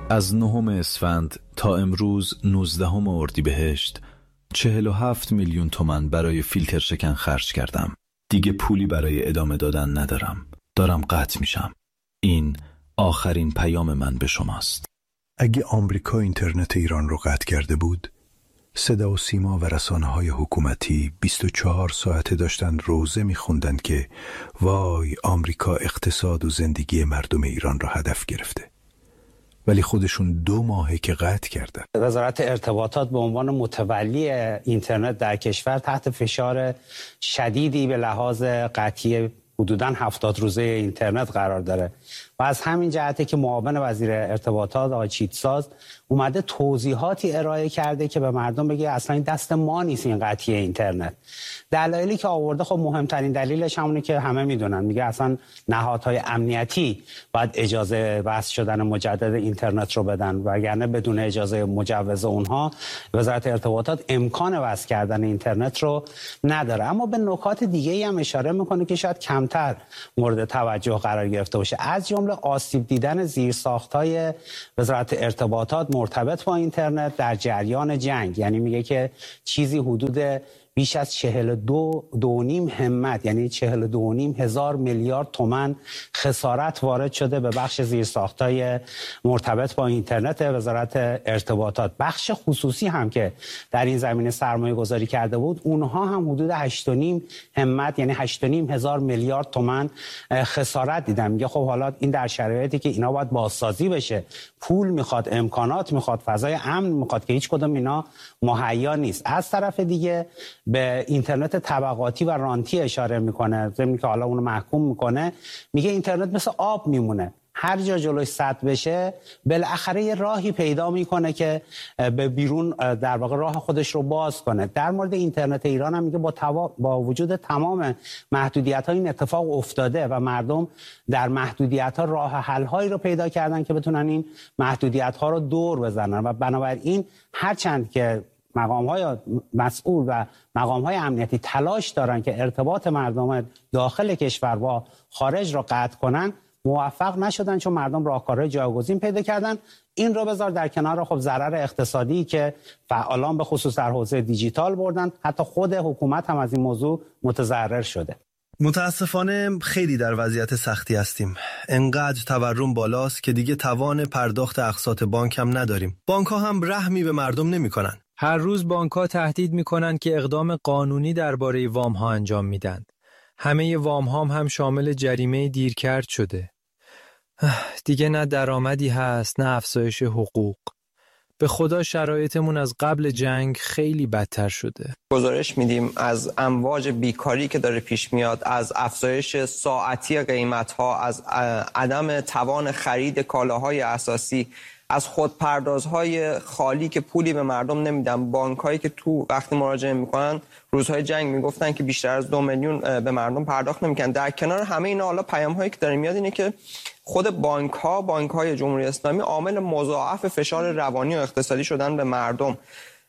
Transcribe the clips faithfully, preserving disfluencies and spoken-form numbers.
از نهم اسفند تا امروز نوزدهم اردیبهشت چهل و هفت میلیون تومان برای فیلتر شکن خرج کردم. دیگه پولی برای ادامه دادن ندارم. دارم قطع میشم. این آخرین پیام من به شماست. اگه آمریکا اینترنت ایران رو قطع کرده بود، صدا و سیما و رسانه‌های حکومتی بیست و چهار ساعته داشتن روزه می‌خوندن که وای آمریکا اقتصاد و زندگی مردم ایران را هدف گرفته. ولی خودشون دو ماهه که قطع کردن. وزارت ارتباطات به عنوان متولی اینترنت در کشور تحت فشار شدیدی به لحاظ قطعی حدوداً هفتاد روزه اینترنت قرار داره و از همین جهته که معاون وزیر ارتباطات آقای چیتساز اومده توضیحاتی ارائه کرده که به مردم بگه اصلا این دست ما نیست این قطعی اینترنت. دلایلی که آورده خب مهمترین دلیلش همونه که همه میدونن، میگه اصلا نهادهای امنیتی باید اجازه وصل شدن مجدد اینترنت رو بدن وگرنه بدون اجازه مجوز اونها وزارت ارتباطات امکان وصل کردن اینترنت رو نداره. اما به نکات دیگه‌ای هم اشاره میکنه که شاید کمتر مورد توجه قرار گرفته باشه، از جمله آسیب دیدن زیرساخت‌های وزارت ارتباطات مرتبط با اینترنت در جریان جنگ. یعنی میگه که چیزی حدود بیش از چهل و دو دو نیم همت، یعنی چهل و دو نیم هزار میلیارد تومان خسارت وارد شده به بخش زیرساخت‌های مرتبط با اینترنت وزارت ارتباطات. بخش خصوصی هم که در این زمینه سرمایه گذاری کرده بود، اونها هم حدود هشت و نیم همت، یعنی هشت و نیم هزار میلیارد تومان خسارت دیدن. میگه خب حالا این در شرایطی که اینا باید بازسازی بشه، پول میخواد، امکانات میخواد، فضای امن میخواد که هیچ کدوم اینا مهیا نیست. از طرف دیگه به اینترنت طبقاتی و رانتی اشاره میکنه، زمین که حالا اونو محکوم میکنه. میگه اینترنت مثل آب میمونه، هر جا جلوش سد بشه بالاخره یه راهی پیدا میکنه که به بیرون در واقع راه خودش رو باز کنه. در مورد اینترنت ایران هم میگه با, توا... با وجود تمام محدودیت ها این اتفاق افتاده و مردم در محدودیت ها راه حل هایی رو پیدا کردن که بتونن این محدودیت ها رو دور بزنن و بنابراین هرچند که مقام‌های مسئول و مقام‌های امنیتی تلاش دارن که ارتباط مردم داخل کشور با خارج را قطع کنن، موفق نشدن چون مردم راهکارهای جایگزین پیدا کردن. این رو بذار در کنار خب ضرر اقتصادی که فعالان به خصوص در حوزه دیجیتال بردن، حتی خود حکومت هم از این موضوع متضرر شده. متاسفانه خیلی در وضعیت سختی هستیم. انقدر تورم بالاست که دیگه توان پرداخت اقساط بانک هم نداریم. بانک ها هم رحمی به مردم نمی کنن. هر روز بانک‌ها تهدید می‌کنند که اقدام قانونی درباره وام‌ها انجام میدن. همه وام‌ها هم شامل جریمه دیرکرد شده. دیگه نه درآمدی هست، نه افزایش حقوق. به خدا شرایطمون از قبل جنگ خیلی بدتر شده. گزارش میدیم از امواج بیکاری که داره پیش میاد، از افزایش ساعتی قیمت‌ها، از عدم توان خرید کالاهای اساسی، از خودپردازهای خالی که پولی به مردم نمیدن. بانک‌هایی که تو وقتی مراجعه میکنن روزهای جنگ میگفتن که بیشتر از دو میلیون به مردم پرداخت نمیکنن. در کنار همه اینا حالا پیام‌هایی که داره میاد اینه که خود بانک‌ها، بانک‌های جمهوری اسلامی عامل مضاعف فشار روانی و اقتصادی شدن به مردم.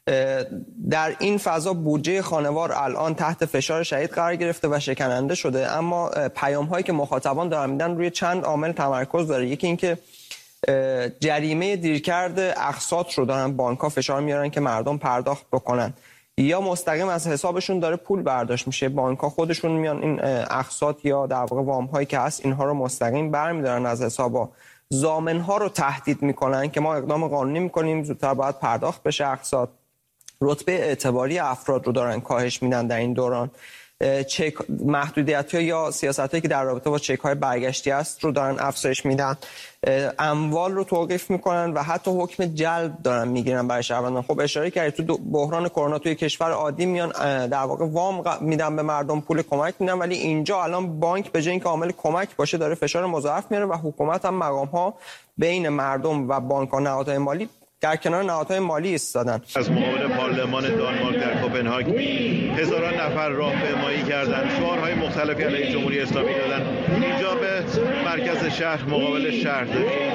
در این فضا بودجه خانوار الان تحت فشار شدید قرار گرفته و شکننده شده، اما پیام‌هایی که مخاطبان دارن میدن روی چند عامل تمرکز داره. یکی اینکه جریمه دیرکرد اقساط رو دارن بانک‌ها فشار میارن که مردم پرداخت بکنن، یا مستقیم از حسابشون داره پول برداشت میشه. بانک‌ها خودشون میان این اقساط یا در واقع وام‌هایی که هست اینها رو مستقیم برمی‌دارن از حسابا. ضامن‌ها رو تهدید میکنن که ما اقدام قانونی میکنیم، زودتر باید پرداخت بشه اقساط. رتبه اعتباری افراد رو دارن کاهش میدن در این دوران. چک محدودیت‌ها یا سیاستایی که در رابطه با چک‌های برگشتی است رو دارن افزایش میدن. اموال رو توقیف میکنن و حتی حکم جلب دارن میگیرن برای شهروندان. خب اشاره کردید تو بحران کرونا توی کشور عادی میان در واقع وام میدن به مردم، پول کمک میدن، ولی اینجا الان بانک به جای اینکه عامل کمک باشه داره فشار مضاعف میاره و حکومت هم مقام‌ها بین مردم و بانک‌ها نهادهای مالی در کنار نهادهای مالی ایستادن. از مقابل پارلمان دانمارک در کوپنهاگ هزاران نفر راهپیمایی کردند، شعارهای مختلفی علیه جمهوری اسلامی دادن. اینجا به مرکز شهر مقابل شهرداری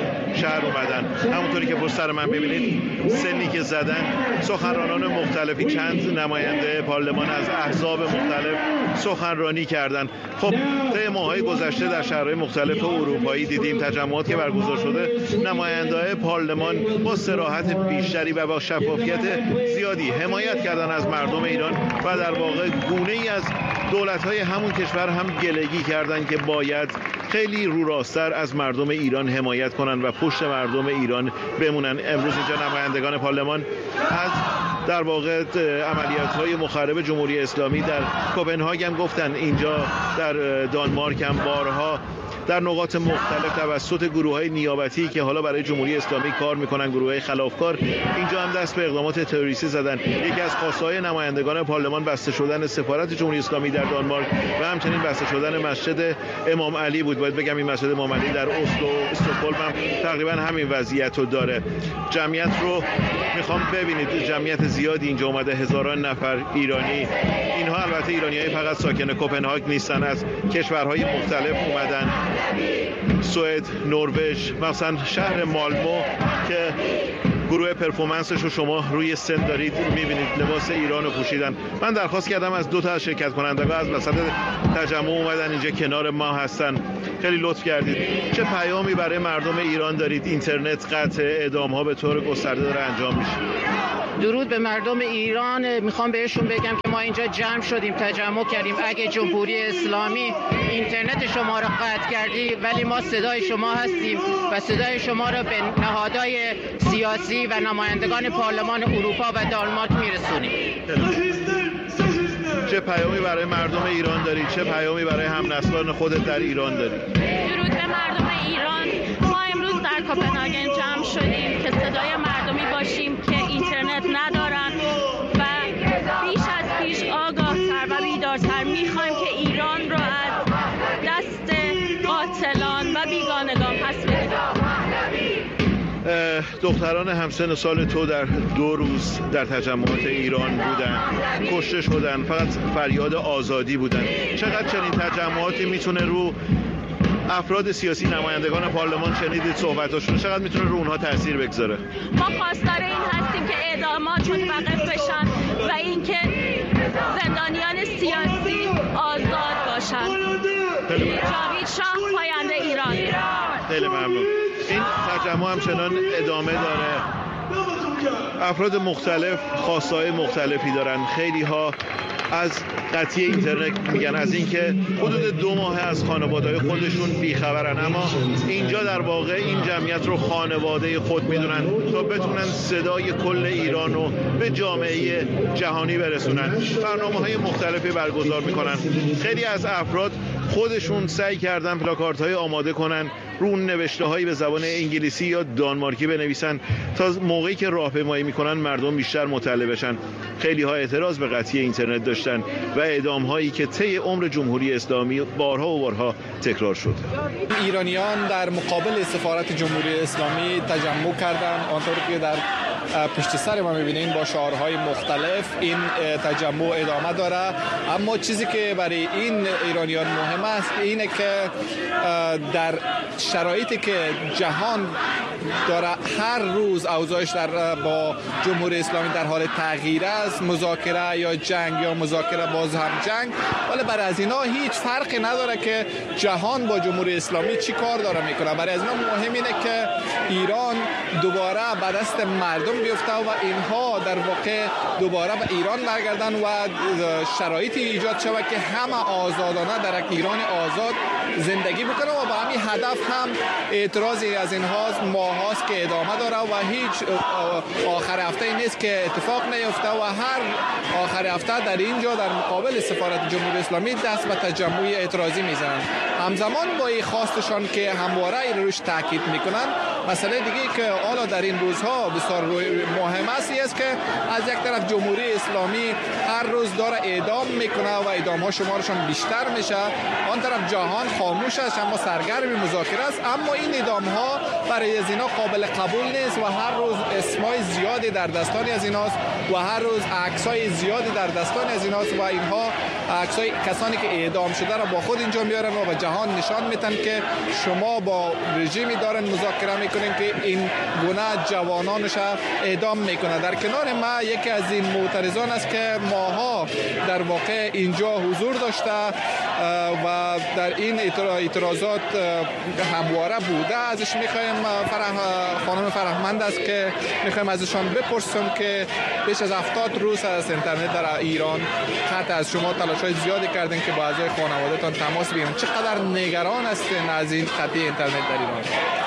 شهر اومدن. همونطوری که پشت سر من ببینید سنی که زدن، سخنرانان مختلفی، چند نماینده پارلمان از احزاب مختلف سخنرانی کردند. خب طی ماه‌های گذشته در شهرهای مختلف اروپایی دیدیم تجمعات که برگزار شده، نماینده‌های پارلمان با صراحت بیشتری و با شفافیت زیادی حمایت کردن از مردم ایران و در واقع گونه‌ای از دولت‌های همون کشور هم گلگی کردند که باید خیلی رو راستر از مردم ایران حمایت کنن و پشت مردم ایران بمونن. امروز اینجا نمایندگان پارلمان از در واقع عملیات‌های مخرب جمهوری اسلامی در کوپنهاگ هم گفتن. اینجا در دانمارک هم بارها در نقاط مختلف توسط گروه‌های نیابتی که حالا برای جمهوری اسلامی کار می‌کنن، گروه‌های خلافکار، اینجا هم دست به اقدامات تروریستی زدن. یکی از خواسته‌های نمایندگان پارلمان بسته شدن سفارت جمهوری اسلامی در دانمارک و همچنین بسته شدن مسجد امام علی بود. باید بگم این مسجد امام علی در اسلو استکهلم هم تقریبا همین وضعیت رو داره. جمعیت رو میخوام ببینید، جمعیت زیادی اینجا اومده، هزاران نفر ایرانی. اینها البته ایرانی‌های فقط ساکن کوپنهاگ نیستن، از کشورهای مختلف اومدن، سوئد، نروژ، مثلا شهر مالمو که گروه پرفورمنسش رو شما روی سن دارید میبینید، لباس ایران رو پوشیدن. من درخواست کردم از دو تا از شرکت کنندگان از وسط تجمع اومدن اینجا کنار ما هستن، خیلی لطف کردید. چه پیامی برای مردم ایران دارید؟ اینترنت قطع، اعدام‌ها به طور گسترده داره انجام میشه. درود به مردم ایران. میخوام بهشون بگم که ما اینجا جمع شدیم، تجمع کردیم. اگه جمهوری اسلامی اینترنت شما رو قطع کردی، ولی ما صدای شما هستیم و صدای شما رو به نهادهای سیاسی و نمایندگان پارلمان اروپا و دانمارک میرسونیم. چه پیامی برای مردم ایران داری؟ چه پیامی برای همنسلان خودت در ایران داری؟ درود به مردم ایران. ما امروز در کوپنهاگن جمع شدیم که صدای مردمی باشیم که اینترنت ندارن و بیش از پیش آگاه‌تر و بیدارتر میخوایم که ایران رو از دست قاتلان و بیگانگان پس بدیم. دختران همسن سال تو در دو روز در تجمعات ایران بودن، کشته شدن، فقط فریاد آزادی بودن. چقدر چنین تجمعاتی میتونه رو افراد سیاسی، نمایندگان پارلمان، شنیدید صحبتاشون، چقدر میتونه رو اونها تاثیر بگذاره؟ ما خواستار این هستیم که اعدامات متوقف بشن و اینکه زندانیان سیاسی آزاد باشن. جاوید شاه، پاینده ایران. خیلی ممنون. این تجمع همچنان ادامه داره. افراد مختلف خواستهای مختلفی دارن. خیلی ها از قطعی اینترنت میگن، از اینکه حدود دو ماه از خانواده‌های خودشون بیخبرن، اما اینجا در واقع این جمعیت رو خانواده خود میدونن تا بتونن صدای کل ایران رو به جامعه جهانی برسونن. برنامه‌های مختلفی برگزار میکنن. خیلی از افراد خودشون سعی کردن پلاکاردهای آماده کنن، رو اون نوشته‌هایی به زبان انگلیسی یا دانمارکی بنویسن تا موقعی که راهپیمایی میکنن مردم بیشتر مطلع بشن. خیلی ها اعتراض به قطعی اینترنت داشتن و اعدام‌هایی که طی عمر جمهوری اسلامی بارها و بارها تکرار شد. ایرانیان در مقابل سفارت جمهوری اسلامی تجمع کردند. آنطور که در پشت سر ما می‌بینید با شعارهای مختلف این تجمع ادامه داره. اما چیزی که برای این ایرانیان مهم است اینه که در شرایطی که جهان داره هر روز اوضاعش در با جمهوری اسلامی در حال تغییر است، مذاکره یا جنگ یا مذاکره باز هم جنگ، ولی برای از اینا هیچ فرقی نداره که جهان با جمهوری اسلامی چی کار داره میکنه. برای از اینا مهم اینه که ایران دوباره به دست مردم بیفته و اینها در واقع دوباره به ایران برگردن و شرایطی ایجاد شود که همه آزادانه در یک ایران آزاد زندگی بکنه و با همین هدف هم اعتراضی از اینها ماه هاست که ادامه داره و هیچ آخر هفته نیست که اتفاق نیفته و هر آخر هفته در اینجا در مقابل سفارت جمهوری اسلامی دست به تجمع اعتراضی میزنن. همزمان با این خواستشان که همواره این روش تاکید میکنن، مسئله دیگه که حالا در این روزها بسیار مهم است است که از یک طرف جمهوری اسلامی هر روز داره اعدام میکنه و اعدام ها شمارشان بیشتر میشه، آن طرف جهان خاموش است اما سرگرم مذاکره است. اما این اعدام ها برای از اینا قابل قبول نیست و هر روز اسمای زیادی در دستان از ایناست و هر روز عکسای زیادی در دستان از ایناست و اینها عکسای کسانی که اعدام شده را با خود اینجا میارن و به جهان نشان میدن که شما با رژیمی دارن مذاکره میکنین که این گونه جوانانش اعدام میکنه. در کنار ما یکی از این معترضان است که ماها در واقع اینجا حضور داشته و در این اعتراضات همواره بوده. ازش میخوایم فرح خانم فرهمند است که میخوایم ازشان بپرسیم که بیش از هفتاد روز از اینترنت در ایران قطع از شما تلاش‌های زیادی کردین که با اعضای خانواده‌تان تماس بگیرید. چقدر نگران هستین از این قطع اینترنت در ایران؟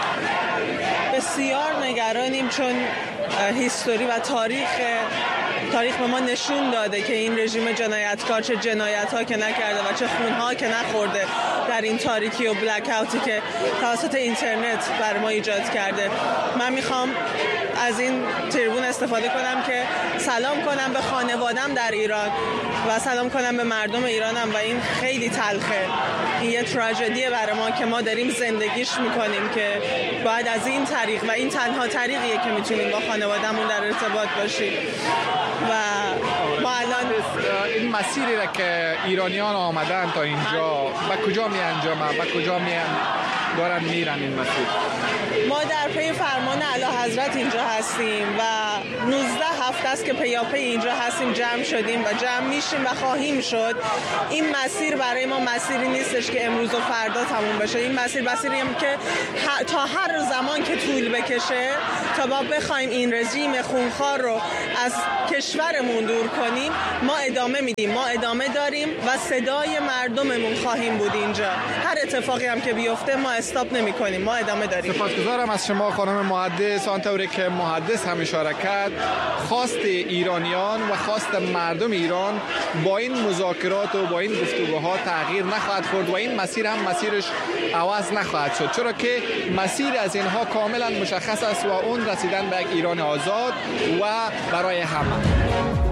بسیار نگرانیم، چون هیستوری و تاریخ تاریخ به ما نشون داده که این رژیم جنایتکار چه جنایت‌ها که نکرده و چه خون‌ها که نخورده در این تاریکی و بلک اوتی که توسط اینترنت بر ما ایجاد کرده. من میخوام از این تریبون استفاده کنم که سلام کنم به خانوادم در ایران و سلام کنم به مردم ایرانم و این خیلی تلخه. این یه تراژدیه برای ما که ما داریم زندگیش میکنیم که باید از این طریق و این تنها طریقیه که میتونیم با خانوادمون در ارتباط باشیم. و ما الان این مسیری را که ایرانیان آمدن تا اینجا با کجا می انجامن، با کجا می دارن میرن این مسیر؟ ما در پی فرمان اعلی حضرت اینجا هستیم و نوزده هفته است که پیاپی اینجا هستیم، جمع شدیم و جمع میشیم و خواهیم شد. این مسیر برای ما مسیری نیستش که امروز و فردا تموم بشه. این مسیر مسیری که تا هر زمان که طول بکشه تا ما بخوایم این رژیم خونخوار رو از کشورمون دور کنیم، ما ادامه میدیم، ما ادامه داریم و صدای مردممون خواهیم بود اینجا. هر اتفاقی هم که بیفته ما استاپ نمی کنیم، ما ادامه داریم. سپاسگزارم از شما خانم محدث. آنطوری که محدث هم اشاره کرد، خواست ایرانیان و خواست مردم ایران با این مذاکرات و با این گفتگوها تغییر نخواهد کرد و این مسیر هم مسیرش عوض نخواهد شد، چرا که مسیر از اینها کاملا مشخص است و اون رسیدن به یک ایران آزاد و برای همه.